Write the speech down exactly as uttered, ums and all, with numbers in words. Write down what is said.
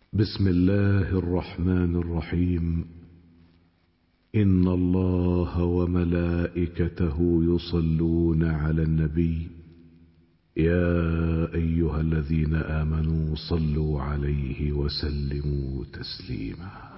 بسم الله الرحمن الرحيم. إن الله وملائكته يصلون على النبي يا أيها الذين آمنوا صلوا عليه وسلموا تسليما.